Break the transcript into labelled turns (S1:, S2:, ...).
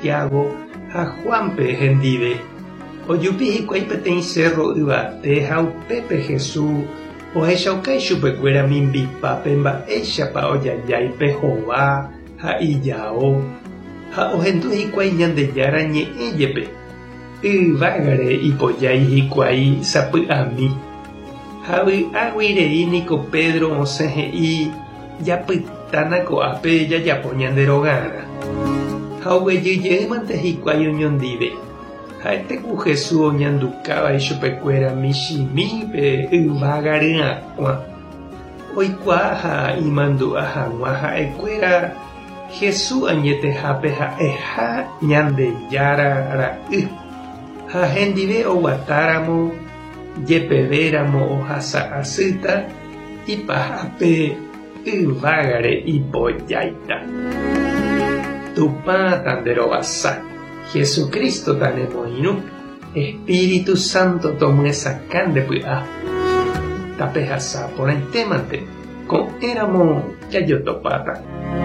S1: Santiago ha Juanpe hendive. Ojupi hikuái peteĩ cerro yvate ha upépe Jesús ohechaukai chupekuéra mimbipápe mba'éichapa ojajái hová ha ijao ha ohendu hikuái Ñandejára ñe'ẽjepe yvágare ipojái hikuái sapy'ami ha vy'águirei niko Pedro osẽ he'i japytána ko'ápe jajapo ñande rogãrã ha oguejyjeýmante hikuái oñondive. Ha'etéku Jesús oñandukávai chupekuéra michĩmípe yvága ry'akua oikuaa ha imandu'a hag̃ua ha'ekuéra Jesús añetehápe ha'eha Ñandejára ra'y ha hendive oguatáramo jepevéramo ohasa asýta ipahápe yvágare ipojáita. Tupãta nde rovasa Jesucristo tanemoirũ Espíritu Santo tomyesakã nde py'a tapehasa porãitémante ko'ẽramo jajotopáta.